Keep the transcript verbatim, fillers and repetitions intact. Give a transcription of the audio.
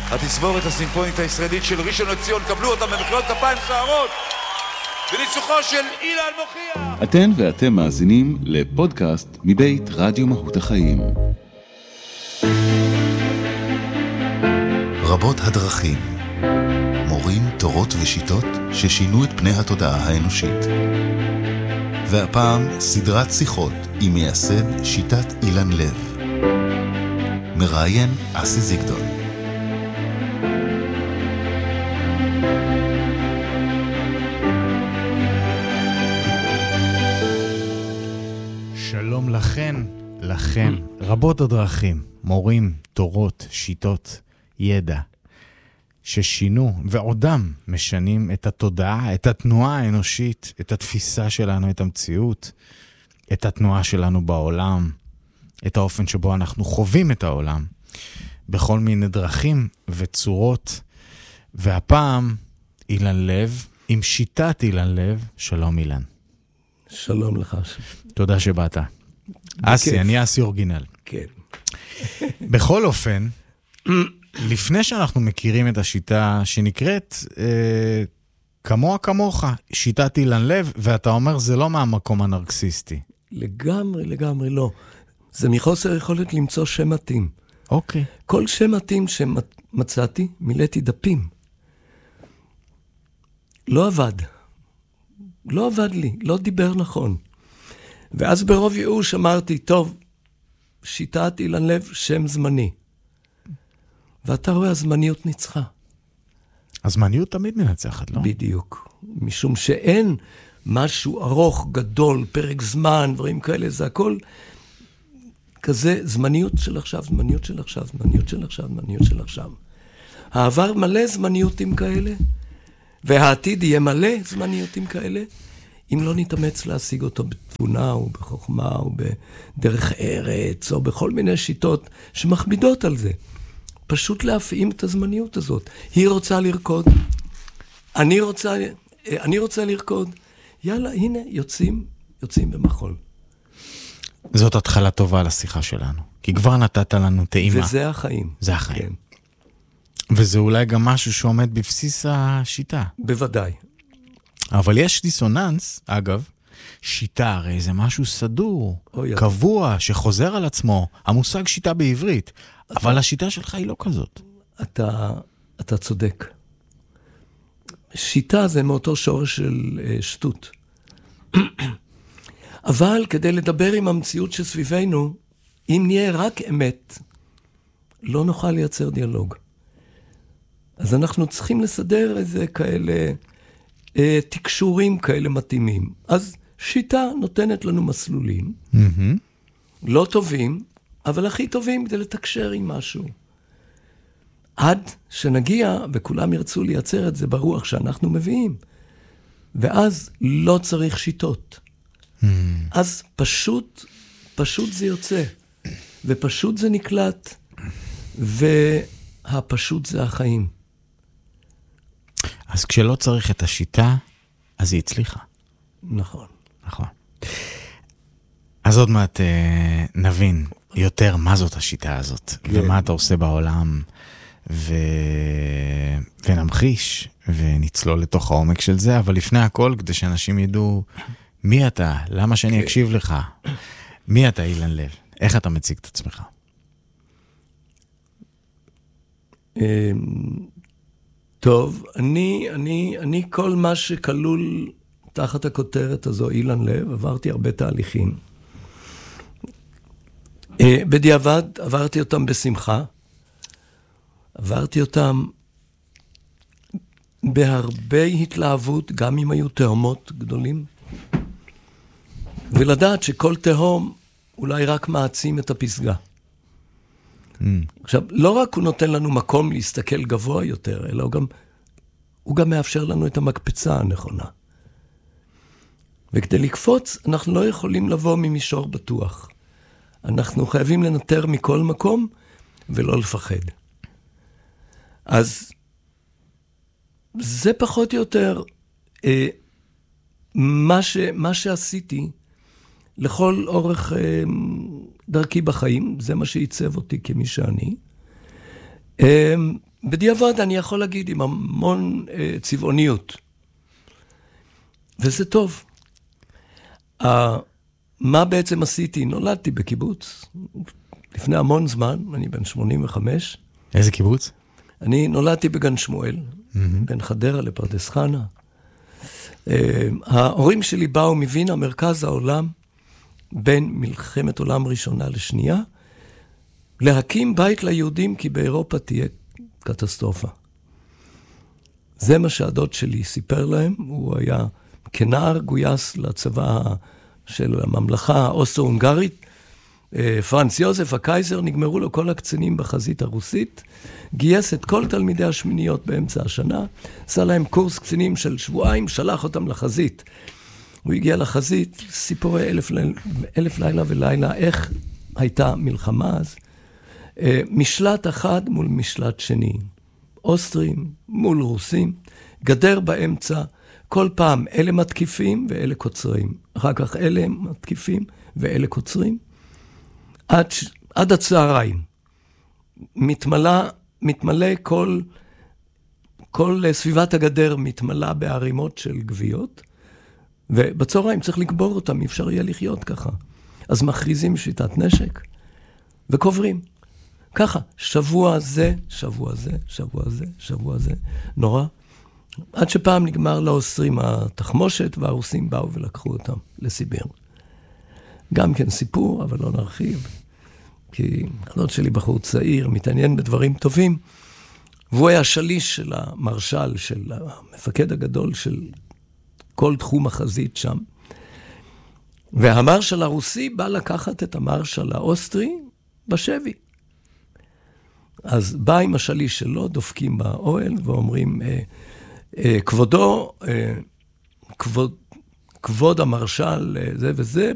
התסבורת הסימפונית הישראלית של ראשון לציון, קבלו אותם במחיאות כפיים סוערות בניצוחו של אילן מוכיח. אתן ואתם מאזינים לפודקאסט מבית רדיו מהות החיים. רבות הדרכים, מורים, תורות ושיטות ששינו את פני התודעה האנושית. והפעם סדרת שיחות עם מייסד שיטת אילן לב. מראיין אסי זיגדון. שלום לכן, לכם, רבות הדרכים, מורים, תורות, שיטות, ידע, ששינו ועודם משנים את התודעה, את התנועה האנושית, את התפיסה שלנו, את המציאות, את התנועה שלנו בעולם, את האופן שבו אנחנו חווים את העולם, בכל מיני דרכים וצורות. והפעם אילן לב, עם שיטת אילן לב. שלום אילן. שלום לך. תודה שבאת. אסי, אני אסי אורגינל. כן. בכל אופן, לפני שאנחנו מכירים את השיטה שנקראת אה, כמוה כמוך, שיטת אילן לב, ואתה אומר זה לא מהמקום הנרקסיסטי. לגמרי, לגמרי לא. זה מחוסר יכולת למצוא שם מתאים. אוקיי. כל שם מתאים שמצאתי, מילאתי דפים. לא עבד. לא עבד לי, לא דיבר נכון. ואז ברוב ייאוש אמרתי, טוב, שיטת אילן לב, שם זמני. ואתה רואה, הזמניות ניצחה. הזמניות תמיד מנצחת, לא? בדיוק. משום שאין משהו ארוך, גדול, פרק זמן, דברים כאלה, זה הכל כזה זמניות של עכשיו, זמניות של עכשיו, זמניות של עכשיו, זמניות של עכשיו. העבר מלא זמניותים כאלה, והעתיד יהיה מלא זמניותים כאלה, אם לא נתאמץ להשיג אותו בתבונה, או בחוכמה, או בדרך ארץ, או בכל מיני שיטות שמכבידות על זה. פשוט להפעים את הזמניות הזאת. היא רוצה לרקוד, אני רוצה, אני רוצה לרקוד. יאללה, הנה, יוצאים, יוצאים במחול. זאת התחלה טובה לשיחה שלנו, כי כבר נתת לנו טעימה. וזה החיים. זה החיים. כן. וזה אולי גם משהו שעומד בבסיס השיטה. בוודאי. אבל יש דיסוננס, אגב, שיטה, הרי זה משהו סדור, קבוע, שחוזר על עצמו, המושג שיטה בעברית, אתה, אבל השיטה שלך היא לא כזאת. אתה, אתה צודק. שיטה זה מאותו שורש של uh, שטות. אבל כדי לדבר עם המציאות שסביבנו, אם נהיה רק אמת, לא נוכל לייצר דיאלוג. אז אנחנו צריכים לסדר איזה כאלה אה, תקשורים כאלה מתאימים. אז שיטה נותנת לנו מסלולים, mm-hmm. לא טובים, אבל הכי טובים כדי לתקשר עם משהו. עד שנגיע, וכולם ירצו לייצר את זה ברוח שאנחנו מביאים. ואז לא צריך שיטות. Mm-hmm. אז פשוט, פשוט זה יוצא. ופשוט זה נקלט. והפשוט זה החיים. אז כשלא צריך את השיטה, אז היא הצליחה. נכון. נכון. אז עוד מעט אה, נבין יותר מה זאת השיטה הזאת, כן. ומה אתה עושה בעולם, ו... ונמחיש, ונצלול לתוך העומק של זה, אבל לפני הכל, כדי שאנשים ידעו מי אתה, למה שאני אקשיב לך, מי אתה אילן לב, איך אתה מציג את עצמך? טוב, אני, אני, אני כל מה שכלול תחת הכותרת הזו, אילן לב, עברתי הרבה תהליכים. בדיעבד עברתי אותם בשמחה, עברתי אותם בהרבה התלהבות, גם אם היו תהומות גדולים, ולדעת שכל תהום אולי רק מעצים את הפסגה. Mm. עכשיו, לא רק הוא נותן לנו מקום להסתכל גבוה יותר, אלא הוא גם, הוא גם מאפשר לנו את המקפצה הנכונה. וכדי לקפוץ, אנחנו לא יכולים לבוא ממישור בטוח. אנחנו חייבים לנטר מכל מקום, ולא לפחד. אז, זה פחות או יותר, אה, מה ש, מה שעשיתי, לכל אורך אה, דרכי בחיים, זה מה שעיצב אותי כמי שאני. בדיעבד אני יכול להגיד עם המון אה, צבעוניות. וזה טוב. אה, מה בעצם עשיתי? נולדתי בקיבוץ. לפני המון זמן, אני בן שמונים וחמש. איזה קיבוץ? אני נולדתי בגן שמואל, mm-hmm. בין חדרה לפרדס חנה. Uh, ההורים שלי באו מווינה, מרכז העולם, בין מלחמת עולם ראשונה לשנייה, להקים בית ליהודים, כי באירופה תהיה קטסטרופה. זה מה שהדוד שלי סיפר להם, הוא היה כנער גויס לצבא של הממלכה האוסטרו-הונגרית, פרנץ יוזף, הקייזר, נגמרו לו כל הקצינים בחזית הרוסית, גייס את כל תלמידי השמיניות באמצע השנה, עשה להם קורס קצינים של שבועיים, שלח אותם לחזית. הוא הגיע לחזית, סיפורי אלף, אלף לילה ולילה, איך הייתה מלחמה אז. משלט אחד מול משלט שני, אוסטרים מול רוסים, גדר באמצע, כל פעם אלה מתקיפים ואלה קוצרים, אחר כך אלה מתקיפים ואלה קוצרים, עד, עד הצהריים, מתמלא, מתמלא כל, כל סביבת הגדר מתמלא בערימות של גוויות, ובצהריים צריך לקבור אותם, אי אפשר יהיה לחיות ככה. אז מכריזים שיטת נשק, וקוברים. ככה, שבוע זה, שבוע זה, שבוע זה, שבוע זה, נורא. עד שפעם נגמר לאוסטרים התחמושת, והרוסים באו ולקחו אותם לסיביר. גם כן סיפור, אבל לא נרחיב, כי הדוד שלי בחור צעיר, מתעניין בדברים טובים, והוא היה שליש של המרשל, של המפקד הגדול של כל תחום החזית שם. והמרשל הרוסי בא לקחת את המרשל האוסטרי בשבי. אז בא עם השליש שלו, דופקים באוהל ואומרים, אה, אה, כבודו, אה, כבוד, כבוד המרשל זה וזה,